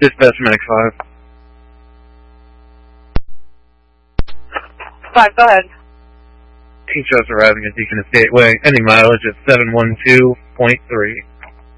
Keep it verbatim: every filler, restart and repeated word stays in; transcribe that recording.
Dispatch Medic five. Five, go ahead. King Charles arriving at Deacon Estate Way. Any mileage at seven one two point three.